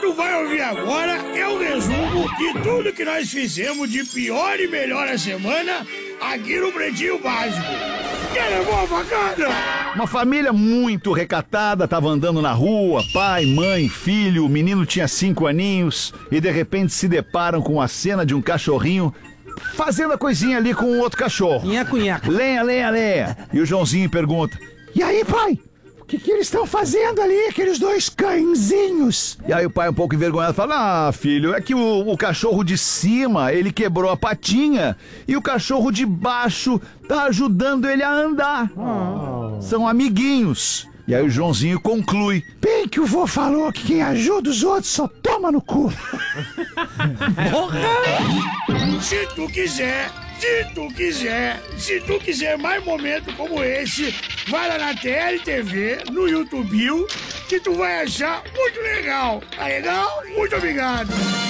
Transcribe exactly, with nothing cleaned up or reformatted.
tu vai ouvir agora é um resumo de tudo que nós fizemos de pior e melhor a semana aqui no Pretinho Básico. Quer levar a facada? Uma família muito recatada tava andando na rua, pai, mãe, filho, o menino tinha cinco aninhos e de repente se deparam com a cena de um cachorrinho fazendo a coisinha ali com um outro cachorro. Nhaco, nhaco. Lenha, lenha, lenha. E o Joãozinho pergunta: e aí, pai? O que, que eles estão fazendo ali, aqueles dois cãezinhos? E aí o pai, um pouco envergonhado, fala: ah, filho, é que o, o cachorro de cima, ele quebrou a patinha e o cachorro de baixo tá ajudando ele a andar. Oh. São amiguinhos. E aí o Joãozinho conclui: bem que o vô falou que quem ajuda os outros só toma no cu. Se tu quiser, se tu quiser, se tu quiser mais momentos como esse, vai lá na T L T V, no YouTube, que tu vai achar muito legal. Tá legal? Muito obrigado.